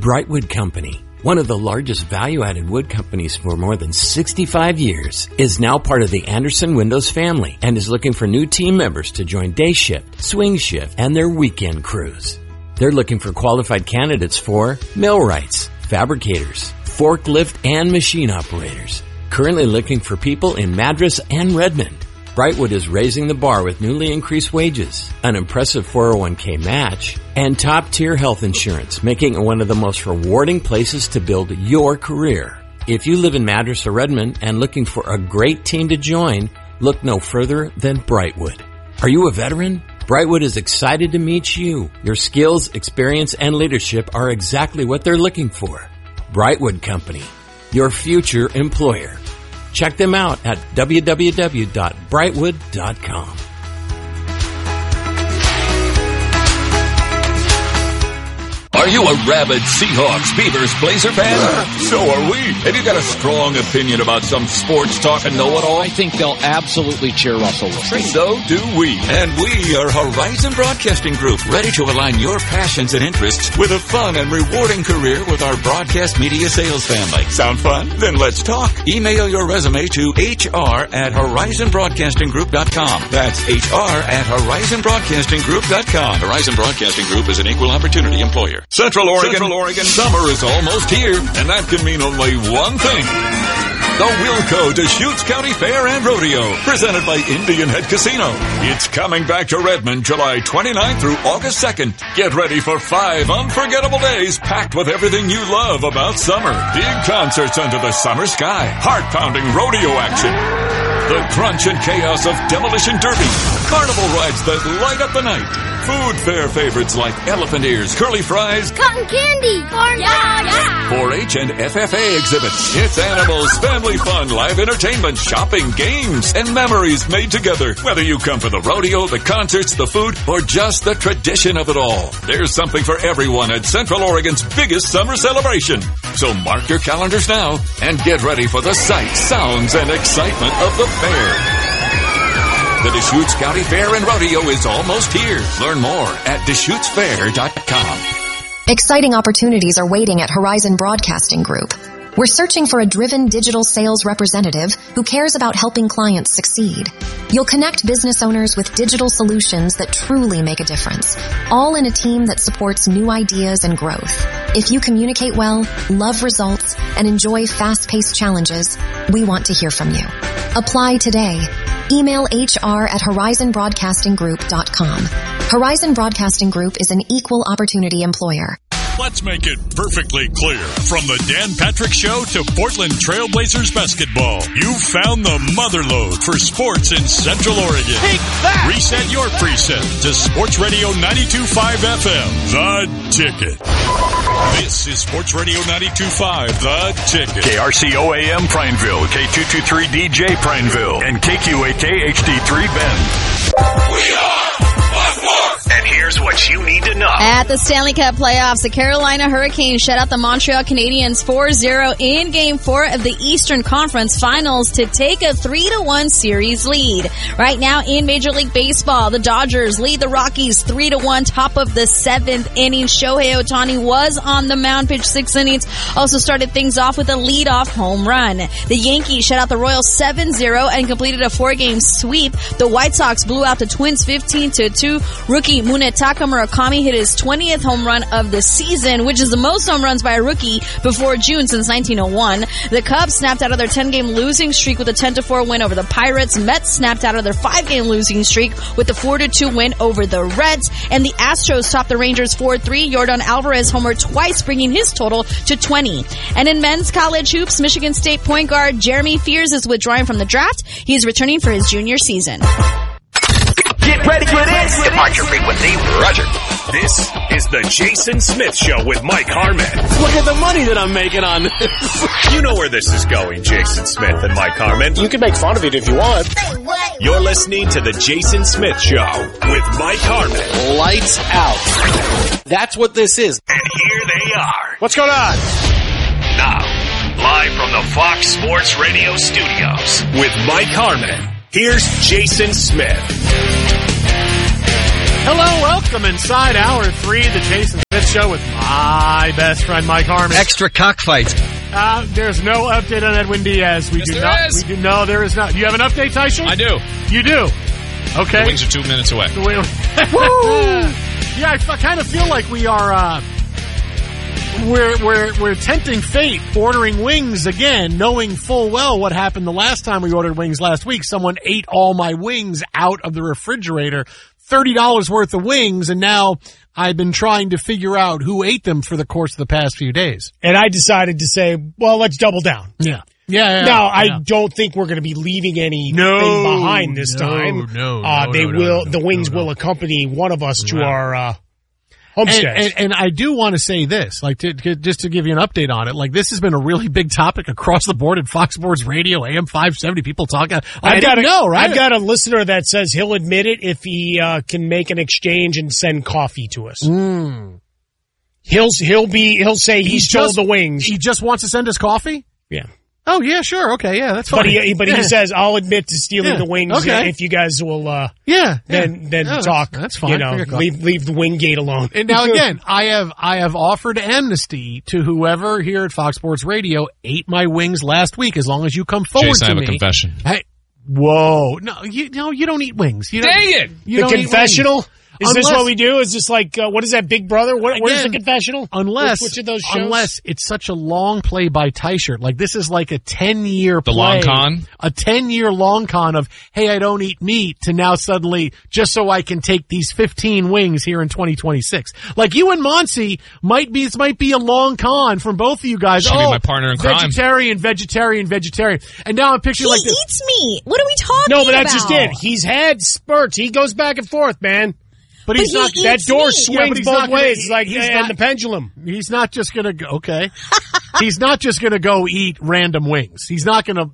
Brightwood Company, one of the largest value-added wood companies for more than 65 years, is now part of the Anderson Windows family and is looking for new team members to join day shift, swing shift, and their weekend crews. They're looking for qualified candidates for millwrights, fabricators, forklift, and machine operators. Currently looking for people in Madras and Redmond. Brightwood is raising the bar with newly increased wages, an impressive 401k match, and top-tier health insurance, making it one of the most rewarding places to build your career. If you live in Madras or Redmond and looking for a great team to join, look no further than Brightwood. Are you a veteran? Brightwood is excited to meet you. Your skills, experience, and leadership are exactly what they're looking for. Brightwood Company, your future employer. Check them out at www.brightwood.com. Are you a rabid Seahawks, Beavers, Blazer fan? So are we. Have you got a strong opinion about some sports talk and know-it-all? I think they'll absolutely cheer Russell Wilson. So do we. And we are Horizon Broadcasting Group, ready to align your passions and interests with a fun and rewarding career with our broadcast media sales family. Sound fun? Then let's talk. Email your resume to hr@horizonbroadcastinggroup.com. That's hr@horizonbroadcastinggroup.com. Horizon Broadcasting Group is an equal opportunity employer. Central Oregon, summer is almost here, and that can mean only one thing. The Wilco Deschutes County Fair and Rodeo, presented by Indian Head Casino. It's coming back to Redmond July 29th through August 2nd. Get ready for 5 unforgettable days packed with everything you love about summer. Big concerts under the summer sky, heart-pounding rodeo action, the crunch and chaos of Demolition Derby, carnival rides that light up the night, food fair favorites like elephant ears, curly fries, cotton candy, corn dogs, 4-H and FFA exhibits. It's animals, family fun, live entertainment, shopping, games, and memories made together. Whether you come for the rodeo, the concerts, the food, or just the tradition of it all, there's something for everyone at Central Oregon's biggest summer celebration. So mark your calendars now and get ready for the sights, sounds, and excitement of the fair. The Deschutes County Fair and Rodeo is almost here. Learn more at DeschutesFair.com. Exciting opportunities are waiting at Horizon Broadcasting Group. We're searching for a driven digital sales representative who cares about helping clients succeed. You'll connect business owners with digital solutions that truly make a difference, all in a team that supports new ideas and growth. If you communicate well, love results, and enjoy fast-paced challenges, we want to hear from you. Apply today. Email hr@horizonbroadcastinggroup.com. Horizon Broadcasting Group is an equal opportunity employer. Let's make it perfectly clear. From the Dan Patrick Show to Portland Trailblazers basketball, you've found the motherlode for sports in Central Oregon. Take that! Reset your preset to Sports Radio 92.5 FM, The Ticket. This is Sports Radio 92.5, The Ticket. KRCO AM Prineville, K223DJ Prineville, and KQAK HD3 Bend. We are and here's what you need to know. At the Stanley Cup playoffs, the Carolina Hurricanes shut out the Montreal Canadiens 4-0 in Game 4 of the Eastern Conference Finals to take a 3-1 series lead. Right now in Major League Baseball, the Dodgers lead the Rockies 3-1, top of the 7th inning. Shohei Ohtani was on the mound, pitched 6 innings, also started things off with a leadoff home run. The Yankees shut out the Royals 7-0 and completed a 4-game sweep. The White Sox blew out the Twins 15-2. Rookie Munetaka Murakami hit his 20th home run of the season, which is the most home runs by a rookie before June since 1901. The Cubs snapped out of their 10-game losing streak with a 10-4 win over the Pirates. Mets snapped out of their 5-game losing streak with a 4-2 win over the Reds. And the Astros topped the Rangers 4-3. Yordan Alvarez homered twice, bringing his total to 20. And in men's college hoops, Michigan State point guard Jeremy Fears is withdrawing from the draft. He is returning for his junior season. Get ready for this. Departure frequency, Roger. This is the Jason Smith Show with Mike Harmon. Look at the money that I'm making on this. You know where this is going, Jason Smith and Mike Harmon. You can make fun of it if you want. You're listening to the Jason Smith Show with Mike Harmon. Lights out. That's what this is. And here they are. What's going on? Now, live from the Fox Sports Radio studios with Mike Harmon. Here's Jason Smith. Hello, welcome inside Hour 3 of the Jason Smith Show with my best friend, Mike Harmon. Extra cockfights. There's no update on Edwin Diaz. We do not. No, there is not. Do you have an update, Tyson? I do. You do? Okay. The wings are 2 minutes away. Woo! Yeah, I kind of feel like we are, we're tempting fate, ordering wings again, knowing full well what happened the last time we ordered wings last week. Someone ate all my wings out of the refrigerator, $30 worth of wings, and now I've been trying to figure out who ate them for the course of the past few days. And I decided to say, well, let's double down. Yeah. I don't think we're going to be leaving anything behind this time. The wings will accompany one of us to our homestead. And I do want to say this, like, just to give you an update on it, like, this has been a really big topic across the board at Fox Sports Radio, AM 570, people talking. I've got a listener that says he'll admit it if he can make an exchange and send coffee to us. He'll say he stole the wings. He just wants to send us coffee? Yeah. Oh, yeah, sure. Okay, yeah, that's fine. But he says, I'll admit to stealing the wings if you guys will talk. That's fine. Leave the wing gate alone. And now, again, I have offered amnesty to whoever here at Fox Sports Radio ate my wings last week, as long as you come forward Jason, to me. I have a confession. Whoa. No, you don't eat wings. Dang it! The confessional? Is this what we do? Is this like, what is that, Big Brother? Where's the confessional? Which of those shows? Unless it's such a long play by Tyshirt. Like, this is like a 10-year play. The long con? A 10-year long con of, hey, I don't eat meat, to now suddenly, just so I can take these 15 wings here in 2026. Like, you and Monsi this might be a long con from both of you guys. Should be my partner in crime. Vegetarian. And now I'm picturing he eats meat. What are we talking about? No, but that's just it. He's had spurts. He goes back and forth, man. But he's not. That door swings both ways, like and the pendulum. He's not just gonna go. Okay, he's not just gonna go eat random wings. He's not gonna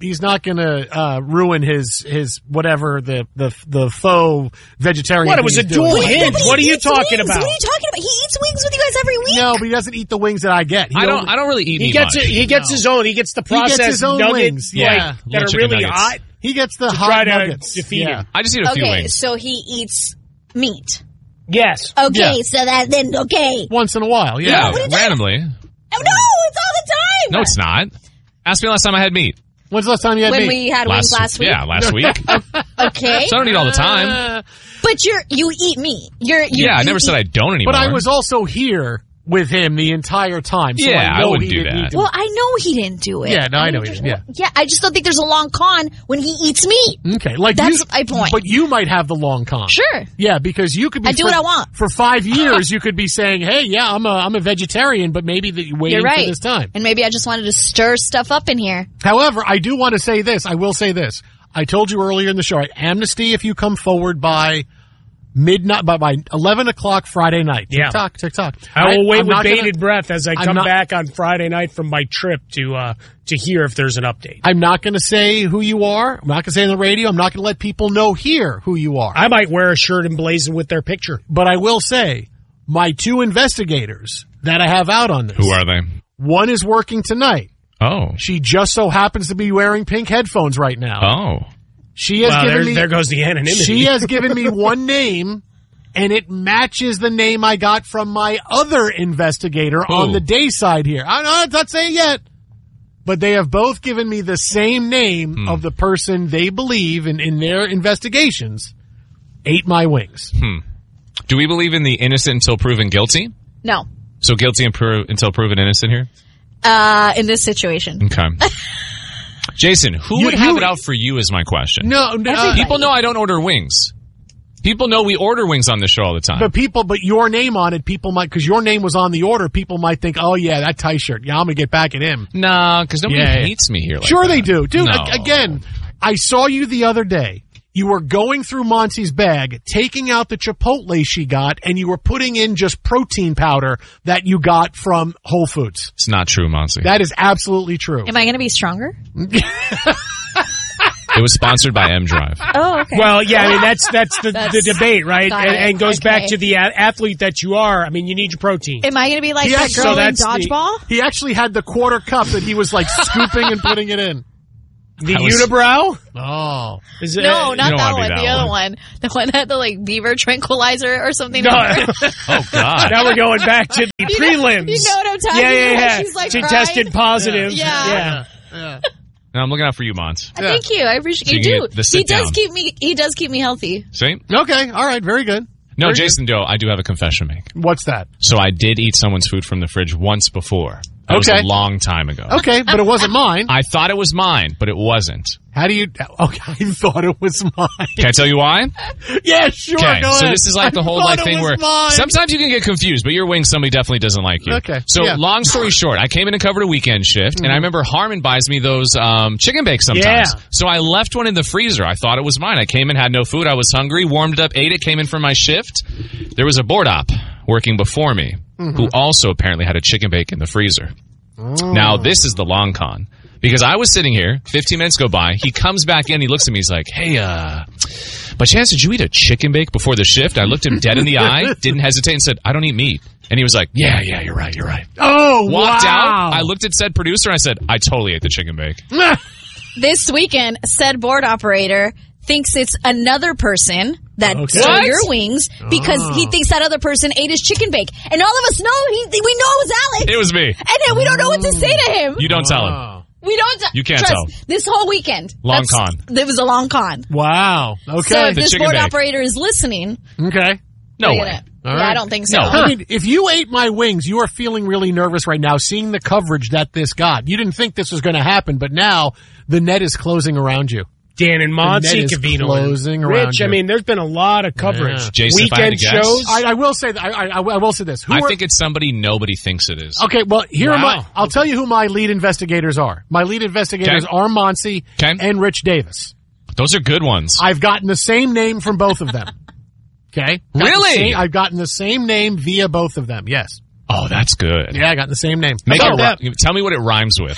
ruin his whatever the faux vegetarian. What? It was a dual hinge. What are you talking about? What are you talking about? He eats wings with you guys every week. No, but he doesn't eat the wings that I get. I don't really eat meat much. He gets his own. He gets the processed nuggets, wings. Yeah, that are really hot. He gets the hot nuggets. Defeat him. I just eat a few wings. Okay, so he eats meat. Yes. Okay, so okay. Once in a while, yeah randomly. Oh, no, it's all the time. No, it's not. Ask me last time I had meat. When's the last time you had meat? When we had wings last week? Yeah, last week. Okay. So I don't eat all the time. But you eat meat. I never said I don't anymore. But I was also here with him the entire time. So I wouldn't do that. Well, I know he didn't do it. Yeah, no, I know he didn't. Yeah. Yeah, I just don't think there's a long con when he eats meat. Okay, that's my point. But you might have the long con. Sure. Yeah, because you could be. I do what I want. For 5 years, you could be saying, "Hey, yeah, I'm a vegetarian," but maybe that you're waiting for this time. And maybe I just wanted to stir stuff up in here. However, I do want to say this. I will say this. I told you earlier in the show, right? Amnesty if you come forward by midnight, by 11 o'clock Friday night. TikTok. I will wait with bated breath as I come back on Friday night from my trip to hear if there's an update. I'm not going to say who you are. I'm not going to say on the radio. I'm not going to let people know here who you are. I might wear a shirt emblazoned with their picture. But I will say, my 2 investigators that I have out on this. Who are they? One is working tonight. Oh. She just so happens to be wearing pink headphones right now. Oh. She has given me. There goes the anonymity. She has given me one name, and it matches the name I got from my other investigator on the day side here. I'm not saying yet, but they have both given me the same name of the person they believe in their investigations ate my wings. Do we believe in the innocent until proven guilty? No. So guilty until proven innocent here? In this situation. Okay. Jason, who would have it out for you is my question. No, people know I don't order wings. People know we order wings on the show all the time. But your name on it, people might, because your name was on the order, people might think, oh yeah, that T-shirt. Yeah, I'm going to get back at him. Nah, because nobody hates me here. Sure they do. Dude, No. Again, I saw you the other day. You were going through Monsi's bag, taking out the Chipotle she got, and you were putting in just protein powder that you got from Whole Foods. It's not true, Monsi. That is absolutely true. Am I going to be stronger? It was sponsored by M-Drive. Oh, okay. Well, yeah, I mean, that's the debate, right? And goes back to the athlete that you are. I mean, you need your protein. Am I going to be like that girl in dodgeball? He actually had the quarter cup that he was like scooping and putting it in. The unibrow? Oh. Is it, no, not that one. That the other one. The one that had the like beaver tranquilizer or something. No. Oh, God. Now we're going back to the prelims. You know what I'm talking about? Yeah. She's like she crying. tested positive. Yeah. No, I'm looking out for you, Mons. Thank you. I appreciate you do. He does keep me healthy. See? Okay. All right. Very good. No, Very Jason Doe, I do have a confession to make. What's that? So I did eat someone's food from the fridge once before. That was a long time ago. Okay, but it wasn't mine. I thought it was mine, but it wasn't. How do you... Okay, I thought it was mine. Can I tell you why? Yeah, sure, Okay, go so ahead. this is like the whole thing where mine. sometimes you can get confused, but your wings, somebody definitely doesn't like you. Okay, So yeah. long story short, I came in and covered a weekend shift, and I remember Harmon buys me those chicken bakes sometimes. Yeah. So I left one in the freezer. I thought it was mine. I came in, had no food. I was hungry, warmed it up, ate it, came in for my shift. There was a board op working before me who also apparently had a chicken bake in the freezer. Now, this is the long con. Because I was sitting here, 15 minutes go by, he comes back in, he looks at me, he's like, hey, by chance, did you eat a chicken bake before the shift? I looked him dead in the eye, didn't hesitate, and said, I don't eat meat. And he was like, yeah, you're right. Oh, Walked wow. out, I looked at said producer, and I said, I totally ate the chicken bake. This weekend, said board operator thinks it's another person that stole What? your wings because he thinks that other person ate his chicken bake. And all of us know, we know it was Alex. It was me. And then we don't know what to say to him. You don't tell him. We don't. You can't trust, tell. This whole weekend. Long con. It was a long con. Wow. Okay. So if The this chicken board bake. operator is listening, Okay. No look way. at it. All Yeah, right. I don't think so. No. I mean, if you ate my wings, you are feeling really nervous right now seeing the coverage that this got. You didn't think this was going to happen, but now the net is closing around you. Dan and Monty, The net is Cavino, closing and around Rich. you. I mean, there's been a lot of coverage. Yeah. Jason, if I had to Weekend guess, shows. I will say that. I will say this. I think it's somebody nobody thinks it is. Okay, well, here are Wow. my... I'll tell you who my lead investigators are. My lead investigators Okay. are Monsi Okay. and Rich Davis. Those are good ones. I've gotten the same name from both of them. Okay? Really? I've gotten the same name via both of them, yes. Oh, that's good. Yeah, I got the same name. Make So, it tell me what it rhymes with.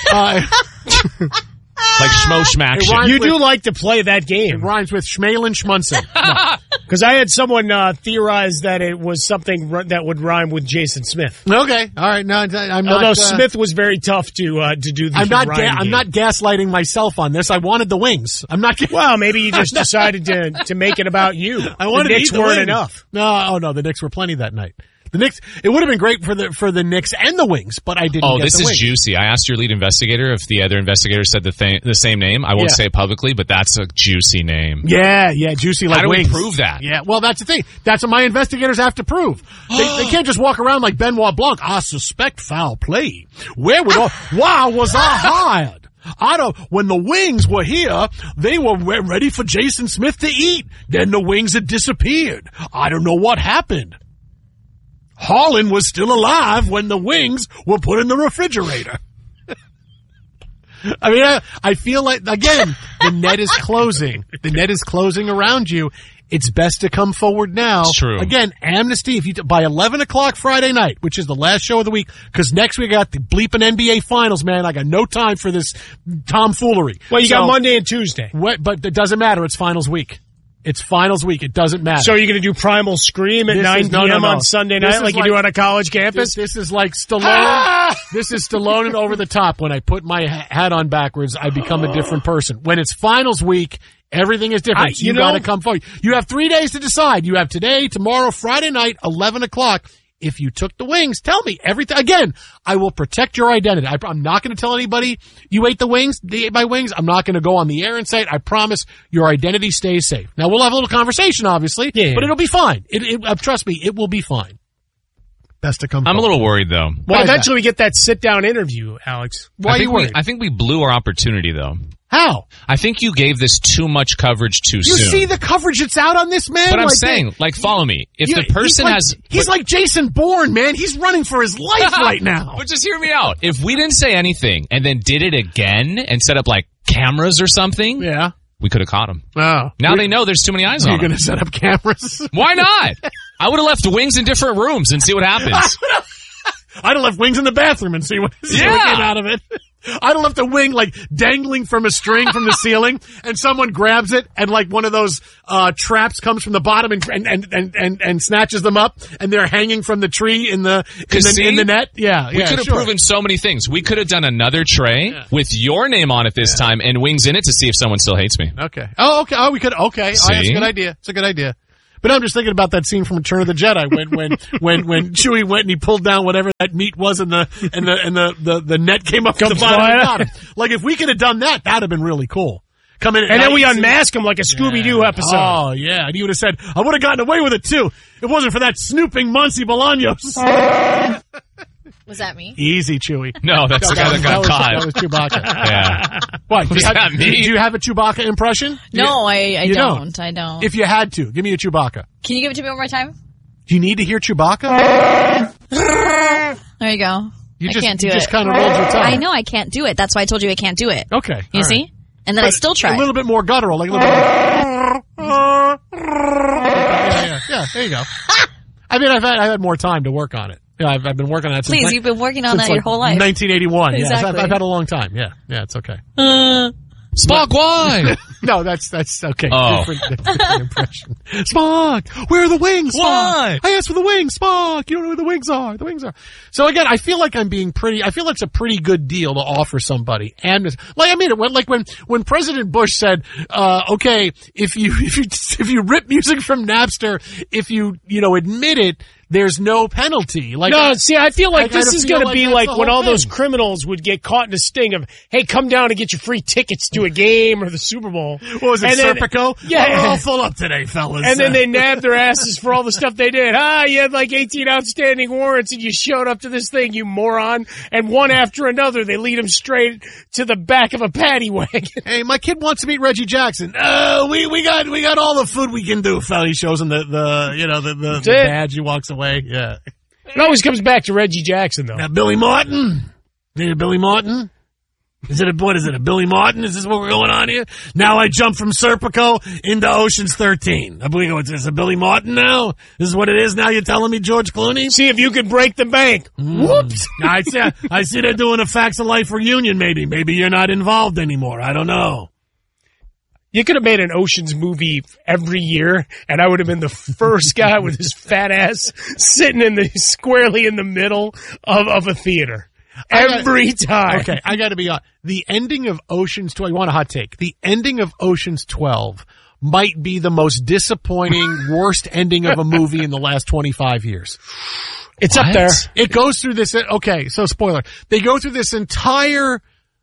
Like Schmo Schmack It shit. rhymes You do with- like to play that game. It rhymes with Schmalin Schmunson. Because I had someone theorize that it was something that would rhyme with Jason Smith. Okay, all right. No, I'm not. Although Smith was very tough to do the I'm not. rhyme I'm game. not gaslighting myself on this. I wanted the wings. I'm not. Well, maybe you just decided to make it about you. I wanted the to Knicks eat the weren't wings. enough. No, the Knicks were plenty that night. The Knicks. It would have been great for the Knicks and the wings, but I didn't. Oh, get this the is wings. juicy. I asked your lead investigator if the other investigator said the same name. I won't Yeah. say it publicly, but that's a juicy name. Yeah, juicy like How do wings. we prove that? Yeah, well, that's the thing. That's what my investigators have to prove. They can't just walk around like Benoit Blanc. I suspect foul play. Why was I hired? When the wings were here, they were ready for Jason Smith to eat. Then the wings had disappeared. I don't know what happened. Harlan was still alive when the wings were put in the refrigerator. I mean, I feel like, again, the net is closing. The net is closing around you. It's best to come forward now. It's true. Again, amnesty, if you, by 11 o'clock Friday night, which is the last show of the week, because next week I got the bleeping NBA finals, man. I got no time for this tomfoolery. Well, you So, got Monday and Tuesday. but it doesn't matter. It's finals week. It's finals week. It doesn't matter. So you're going to do Primal Scream at This 9 is- no, p.m. no, no. on Sunday This night is like you like- do on a college campus? This is like Stallone. This is Stallone and Over the Top. When I put my hat on backwards, I become a different person. When it's finals week, everything is different. So you got to come forward. You have 3 days to decide. You have today, tomorrow, Friday night, 11 o'clock. If you took the wings, tell me everything. Again, I will protect your identity. I'm not going to tell anybody you ate the wings, they ate my wings. I'm not going to go on the air and say it. I promise your identity stays safe. Now, we'll have a little conversation, obviously, but it'll be fine. Trust me, it will be fine. Best to come I'm a forward. little worried, though. But eventually we get that sit-down interview, Alex. Why are you worried? I think we blew our opportunity, though. How? I think you gave this too much coverage too You soon. see the coverage that's out on this man? But I'm Like, saying, follow me. If the person he's like Jason Bourne, man. He's running for his life right now. But just hear me out. If we didn't say anything and then did it again and set up like cameras or something, yeah, we could have caught him. Oh, now they know there's too many eyes on You're him. going to set up cameras? Why not? I would have left the wings in different rooms and see what happens. I'd have left wings in the bathroom and see what came out of it. I left a wing like dangling from a string from the ceiling, and someone grabs it, and like one of those traps comes from the bottom and snatches them up, and they're hanging from the tree in the net. Yeah, we could have proven so many things. We could have done another tray with your name on it this time and wings in it to see if someone still hates me. Okay. Oh, okay. Oh, we could. Okay. Oh, that's a good idea. It's a good idea. But I'm just thinking about that scene from Return of the Jedi when Chewie went and he pulled down whatever that meat was and the net came up to the bottom. Like if we could have done that, that'd have been really cool. Come in and then we unmask him like a Scooby-Doo episode. Oh yeah, and he would have said, "I would have gotten away with it too. It wasn't for that snooping Monty Bolaños." Was that me? Easy, Chewie. No, that's the guy that got caught. That was Chewbacca. Yeah. What? Was that me? Do you have a Chewbacca impression? No, I don't. I don't. If you had to, give me a Chewbacca. Can you give it to me one more time? Do you need to hear Chewbacca? There you go. I can't do it. You just kind of rolled your tongue. I know I can't do it. That's why I told you I can't do it. Okay. You see? And then I still try. A little bit more guttural, like a little bit. Yeah. There you go. I mean, I've had more time to work on it. Yeah, I've been working on that. Please, you've been working on that your whole life. 1981. Exactly. Yeah, I've had a long time. Yeah, it's okay. Spock, why? No, that's okay. Oh. Different impression. Spock, where are the wings? Spock? Why? I asked for the wings. Spock, you don't know where the wings are. The wings are. So again, I feel like I feel like it's a pretty good deal to offer somebody. And like, I mean, when President Bush said, okay, if you rip music from Napster, if you admit it, there's no penalty. Like, no, see, I feel like this is going to be like when all thing. those criminals would get caught in a sting of, hey, come down and get your free tickets to a game or the Super Bowl. What was it, Serpico? Yeah. We're all full up today, fellas. And then they nabbed their asses for all the stuff they did. You had like 18 outstanding warrants and you showed up to this thing, you moron. And one after another, they lead them straight to the back of a paddy wagon. Hey, my kid wants to meet Reggie Jackson. We got all the food we can do, fella. He shows him the badge. He walks away. Yeah. It always comes back to Reggie Jackson, though. Now, Billy Martin. Need a Billy Martin? What is it, a Billy Martin? Is this what we're going on here? Now I jump from Serpico into Ocean's 13. I believe it's a Billy Martin now? This is what it is now? You're telling me, George Clooney? See if you can break the bank. Whoops. I see they're doing a Facts of Life reunion, maybe. Maybe you're not involved anymore. I don't know. You could have made an Oceans movie every year, and I would have been the first guy with his fat ass sitting squarely in the middle of a theater. Every time. Okay, I got to be honest. The ending of Oceans 12, you want a hot take? The ending of Oceans 12 might be the most disappointing, worst ending of a movie in the last 25 years. It's up there. It goes through this, okay, so spoiler. They go through this entire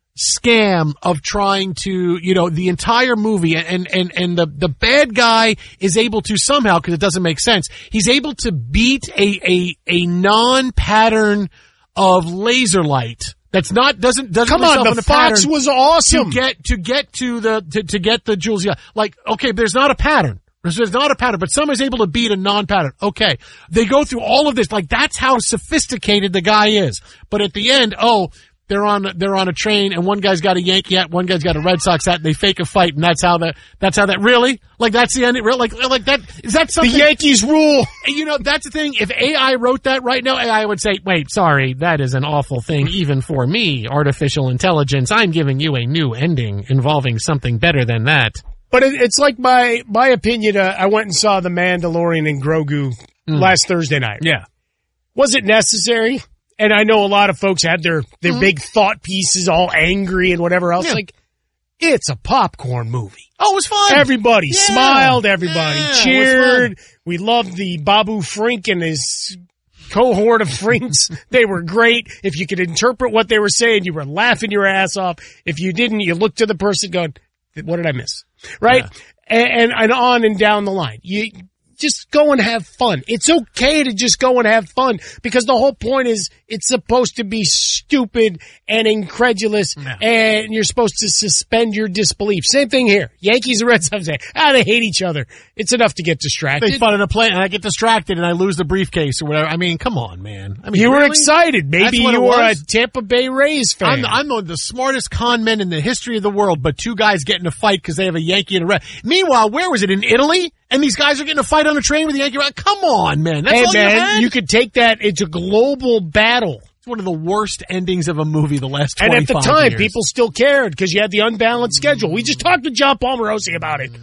scam of trying to, the entire movie and the bad guy is able to somehow, because it doesn't make sense, he's able to beat a non-pattern of laser light that's doesn't come on, the Fox was awesome to get to the jewels. Yeah, like, okay, there's not a pattern. There's not a pattern, but someone's able to beat a non-pattern. Okay. They go through all of this. Like, that's how sophisticated the guy is. But at the end, they're on a train and one guy's got a Yankee hat, one guy's got a Red Sox hat, and they fake a fight, and that's how that really? Like, that's the end? Like that, is that something? The Yankees rule. That's the thing. If AI wrote that right now, AI would say, wait, sorry, that is an awful thing even for me, artificial intelligence. I'm giving you a new ending involving something better than that. But it's like my opinion, I went and saw The Mandalorian and Grogu last Thursday night. Yeah. Was it necessary? And I know a lot of folks had their big thought pieces all angry and whatever else. Yeah. Like, it's a popcorn movie. Oh, it was fun. Everybody smiled. Everybody cheered. We loved the Babu Frink and his cohort of Frinks. They were great. If you could interpret what they were saying, you were laughing your ass off. If you didn't, you looked to the person going, what did I miss? Right? Yeah. And on and down the line. You just go and have fun. It's okay to just go and have fun because the whole point is it's supposed to be stupid and incredulous and you're supposed to suspend your disbelief. Same thing here. Yankees and Red Sox say, they hate each other. It's enough to get distracted. They fun in a plane and I get distracted and I lose the briefcase or whatever. I mean, come on, man. I mean, you were excited. Maybe you were a Tampa Bay Rays fan. I'm the smartest con men in the history of the world, but two guys get in a fight because they have a Yankee and a Red. Meanwhile, where was it? In Italy? And these guys are getting a fight on a train with the Yankee. Come on, man. That's all you had? You could take that. It's a global battle. It's one of the worst endings of a movie the last 25 years. And at the time, years. people still cared because you had the unbalanced schedule. We just talked to John Palmarosi about it.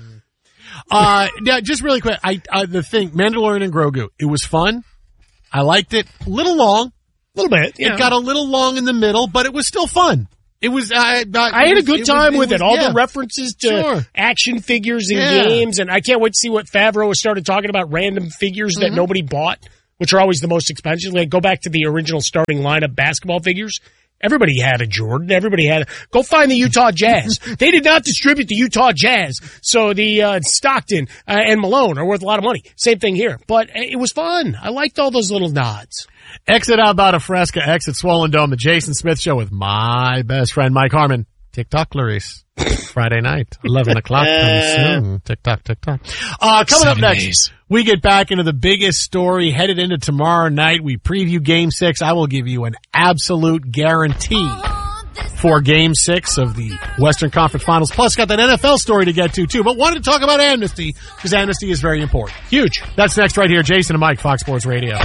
Yeah, just really quick. The thing, Mandalorian and Grogu, it was fun. I liked it. A little long. A little bit. Yeah. It got a little long in the middle, but it was still fun. It was. I had a good time with it. All the references to Sure. action figures and games, and I can't wait to see what Favreau has started talking about random figures that nobody bought, which are always the most expensive. Like, go back to the original starting lineup basketball figures. Everybody had a Jordan. Everybody had go find the Utah Jazz. They did not distribute the Utah Jazz. So the Stockton and Malone are worth a lot of money. Same thing here. But it was fun. I liked all those little nods. Exit out about a Fresca, exit Swollen Dome, the Jason Smith Show with my best friend Mike Harmon. TikTok, Clarice. Friday night, 11 o'clock coming soon. TikTok. Coming up next, we get back into the biggest story headed into tomorrow night. We preview Game 6. I will give you an absolute guarantee for Game 6 of the Western Conference Finals. Plus, got that NFL story to get to, too. But wanted to talk about amnesty, because amnesty is very important. Huge. That's next right here. Jason and Mike, Fox Sports Radio.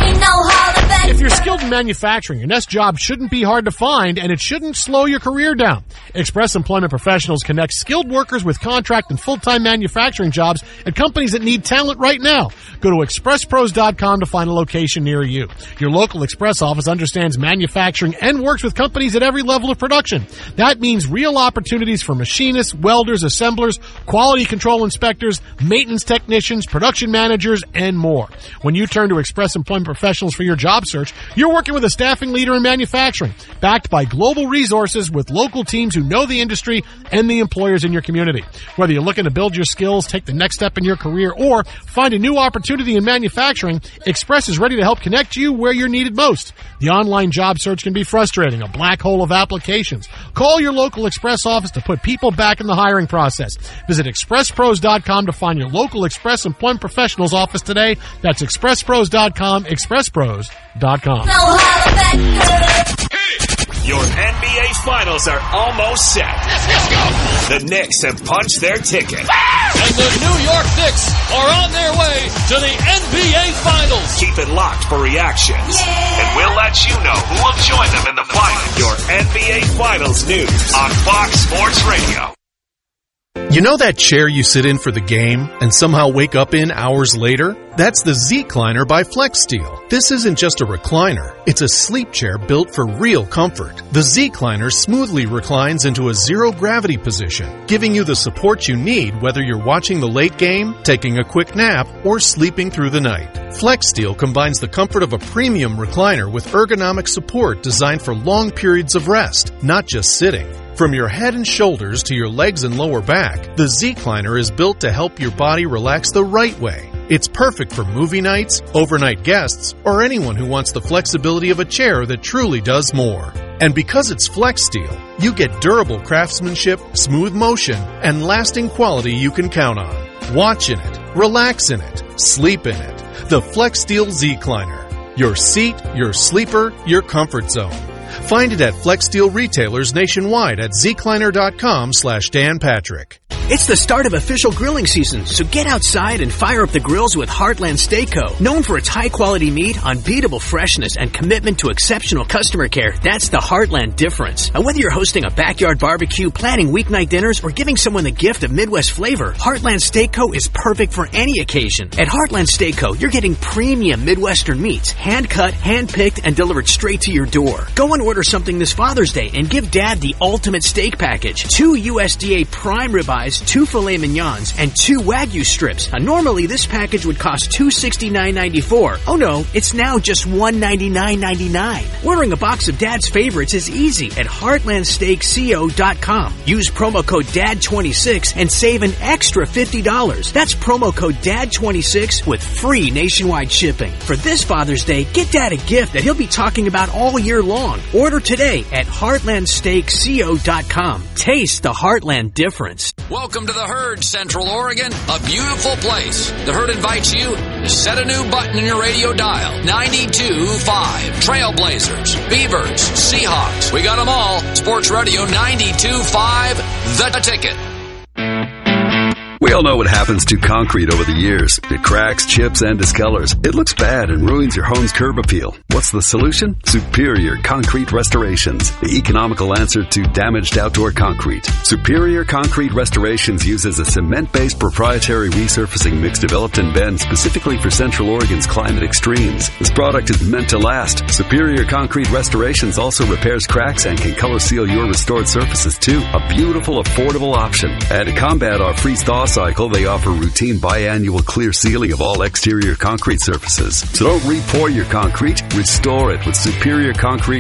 If you're skilled in manufacturing, your next job shouldn't be hard to find, and it shouldn't slow your career down. Express Employment Professionals connects skilled workers with contract and full-time manufacturing jobs at companies that need talent right now. Go to expresspros.com to find a location near you. Your local Express office understands manufacturing and works with companies at every level of production. That means real opportunities for machinists, welders, assemblers, quality control inspectors, maintenance technicians, production managers, and more. When you turn to Express Employment Professionals for your job search, you're working with a staffing leader in manufacturing, backed by global resources with local teams who know the industry and the employers in your community. Whether you're looking to build your skills, take the next step in your career, or find a new opportunity in manufacturing, Express is ready to help connect you where you're needed most. The online job search can be frustrating, a black hole of applications. Call your local Express office to put people back in the hiring process. Visit expresspros.com to find your local Express Employment Professionals office today. That's expresspros.com, expresspros.com. Your NBA Finals are almost set. Let's go. The Knicks have punched their ticket. And the New York Knicks are on their way to the NBA Finals. Keep it locked for reactions. And we'll let you know who will join them in the finals. Your NBA Finals news on Fox Sports Radio. You know that chair you sit in for the game and somehow wake up in hours later? That's the Z-Cliner by FlexSteel. This isn't just a recliner. It's a sleep chair built for real comfort. The Z-Cliner smoothly reclines into a zero-gravity position, giving you the support you need whether you're watching the late game, taking a quick nap, or sleeping through the night. FlexSteel combines the comfort of a premium recliner with ergonomic support designed for long periods of rest, not just sitting. From your head and shoulders to your legs and lower back, the Z-Cliner is built to help your body relax the right way. It's perfect for movie nights, overnight guests, or anyone who wants the flexibility of a chair that truly does more. And because it's FlexSteel, you get durable craftsmanship, smooth motion, and lasting quality you can count on. Watch in it, relax in it, sleep in it. The FlexSteel Z-Cliner. Your seat, your sleeper, your comfort zone. Find it at FlexSteel retailers nationwide at zcliner.com/Dan Patrick. It's the start of official grilling season, so get outside and fire up the grills with Heartland Steak Co. Known for its high-quality meat, unbeatable freshness, and commitment to exceptional customer care, that's the Heartland difference. And whether you're hosting a backyard barbecue, planning weeknight dinners, or giving someone the gift of Midwest flavor, Heartland Steak Co. is perfect for any occasion. At Heartland Steak Co., you're getting premium Midwestern meats, hand-cut, hand-picked, and delivered straight to your door. Go and order something this Father's Day and give Dad the ultimate steak package. 2 USDA prime ribeyes, 2 filet mignons, and 2 Wagyu strips. Now, normally this package would cost $269.94. Oh no, it's now just $199.99. Ordering a box of Dad's favorites is easy at heartlandsteakco.com. Use promo code DAD26 and save an extra $50. That's promo code DAD26 with free nationwide shipping. For this Father's Day, get Dad a gift that he'll be talking about all year long. Order today at heartlandsteakco.com. Taste the Heartland difference. Welcome to the Herd, Central Oregon, a beautiful place. The Herd invites you to set a new button in your radio dial. 92.5. Trailblazers, Beavers, Seahawks. We got them all. Sports Radio 92.5, The Ticket. We're We all know what happens to concrete over the years. It cracks, chips, and discolors. It looks bad and ruins your home's curb appeal. What's the solution? Superior Concrete Restorations, the economical answer to damaged outdoor concrete. Superior Concrete Restorations uses a cement-based proprietary resurfacing mix developed in Bend specifically for Central Oregon's climate extremes. This product is meant to last. Superior Concrete Restorations also repairs cracks and can color seal your restored surfaces too. A beautiful, affordable option. And to combat our freeze-thaw cycle, they offer routine biannual clear sealing of all exterior concrete surfaces. So don't re-pour your concrete, restore it with Superior Concrete